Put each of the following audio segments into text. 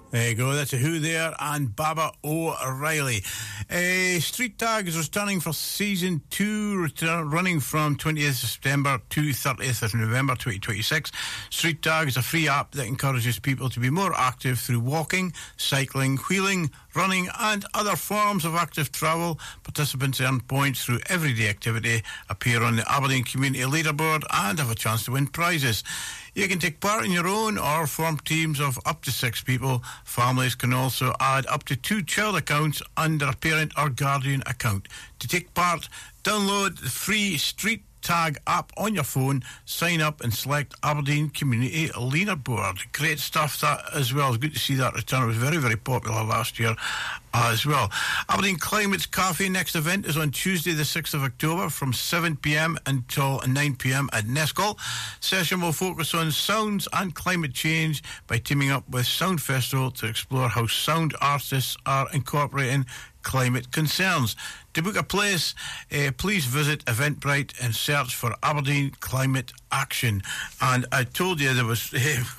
There you go, that's a Who there and Baba O'Reilly. Street Tag is returning for Season 2, running from 20th of September to 30th of November 2026. Street Tag is a free app that encourages people to be more active through walking, cycling, wheeling, running and other forms of active travel. Participants earn points through everyday activity, appear on the Aberdeen Community Leaderboard and have a chance to win prizes. You can take part in your own or form teams of up to 6 people. Families can also add up to 2 child accounts under a parent or guardian account. To take part, download the free Street Tag app on your phone, sign up and select Aberdeen Community Leaderboard. Great stuff that as well. It's good to see that return. It was very, very popular last year as well. Aberdeen Climate's Cafe next event is on Tuesday the 6th of October from 7pm until 9pm at Nescol. Session will focus on sounds and climate change by teaming up with Sound Festival to explore how sound artists are incorporating climate concerns. To book a place, please visit Eventbrite and search for Aberdeen Climate Action. And I told you there was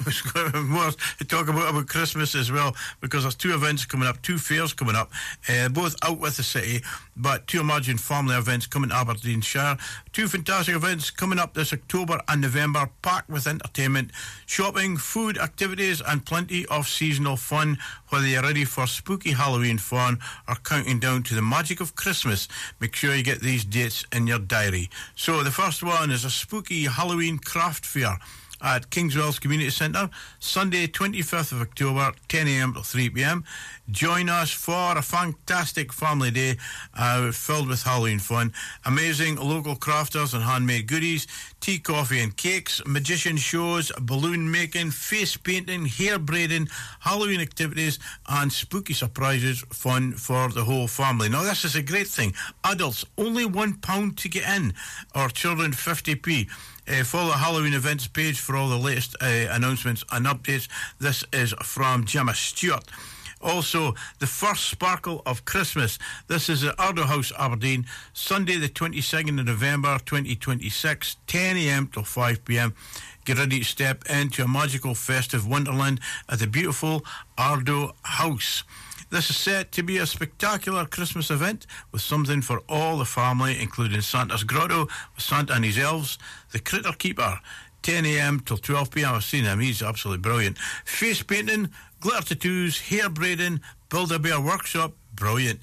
more to talk about Christmas as well, because there's 2 events coming up, 2 fairs coming up, both out with the city, but 2 Imagine family events coming to Aberdeenshire. 2 fantastic events coming up this October and November, packed with entertainment, shopping, food, activities and plenty of seasonal fun. Whether you're ready for spooky Halloween fun or counting down to the magic of Christmas, make sure you get these dates in your diary. So the first one is a spooky Halloween craft fair at Kingswells Community Centre, Sunday 25th of October, 10am to 3pm. Join us for a fantastic family day filled with Halloween fun. Amazing local crafters and handmade goodies, tea, coffee and cakes, magician shows, balloon making, face painting, hair braiding, Halloween activities and spooky surprises, fun for the whole family. Now this is a great thing. Adults, only £1 to get in, or children 50p. Follow the Halloween events page for all the latest announcements and updates. This is from Gemma Stewart. Also, the first Sparkle of Christmas. This is at Ardo House, Aberdeen, Sunday the 22nd of November 2026, 10am till 5pm. Get ready to step into a magical festive wonderland at the beautiful Ardo House. This is set to be a spectacular Christmas event with something for all the family, including Santa's Grotto with Santa and his elves, the Critter Keeper, 10am till 12pm. I've seen him, he's absolutely brilliant. Face painting, glitter tattoos, hair braiding, Build-A-Bear workshop, brilliant.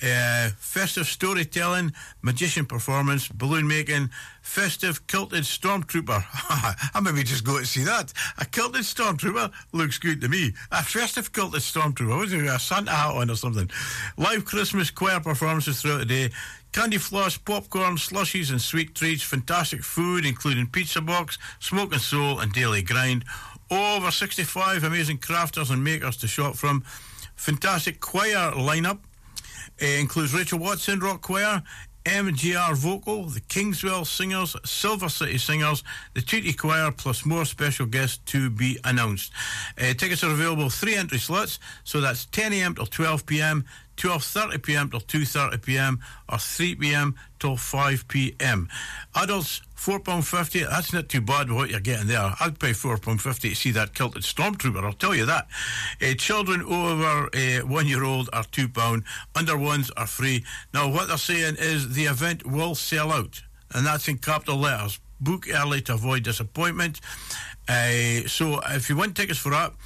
Festive storytelling, magician performance, balloon making, festive kilted stormtrooper. I maybe just go to see that. A kilted stormtrooper looks good to me. A festive kilted stormtrooper. What's it, a Santa hat on or something? Live Christmas choir performances throughout the day. Candy floss, popcorn, slushies and sweet treats. Fantastic food, including pizza box, smoke and soul and daily grind. Over 65 amazing crafters and makers to shop from. Fantastic choir lineup. Includes Rachel Watson Rock Choir, MGR Vocal, the Kingswell Singers, Silver City Singers, the Tootie Choir, plus more special guests to be announced. Tickets are available 3 entry slots, so that's 10am till 12pm, 12:30pm till 2:30pm, or 3pm till 5pm. Adults, £4.50. That's not too bad with what you're getting there. I'd pay £4.50 to see that kilted stormtrooper, I'll tell you that. Children over 1 year old are £2. Under ones are free. Now, what they're saying is the event will sell out, and that's in capital letters. Book early to avoid disappointment. So if you want tickets for that,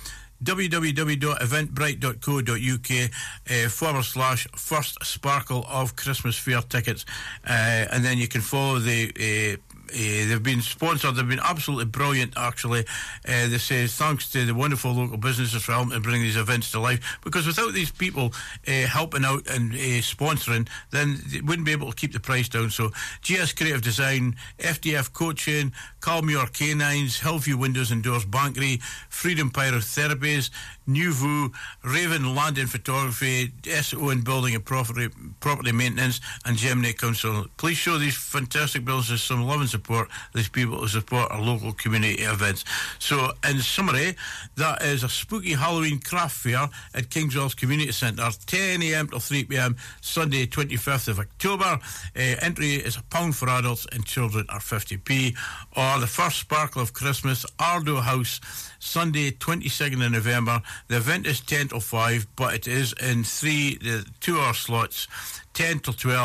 www.eventbrite.co.uk / first Sparkle of Christmas Fair tickets, and then you can follow the they've been sponsored. They've been absolutely brilliant, actually. They say thanks to the wonderful local businesses for helping to bring these events to life, because without these people helping out and sponsoring, then they wouldn't be able to keep the price down. So GS Creative Design, FDF Coaching, Calmuir Canines, Hillview Windows and Doors Bankery, Freedom Pyrotherapies, Nuvu, Raven Land and Photography, SO and Building and Property Maintenance, and Gemini Council. Please show these fantastic businesses some love and support these people to support our local community events. So, in summary, that is a spooky Halloween craft fair at Kingswell's Community Centre, 10 a.m. till 3 p.m, Sunday, 25th of October. Entry is £1 for adults and children are 50p. Or the first Sparkle of Christmas, Ardo House, Sunday, 22nd of November. The event is 10 till 5, but it is in 2-hour slots, 10 till 12.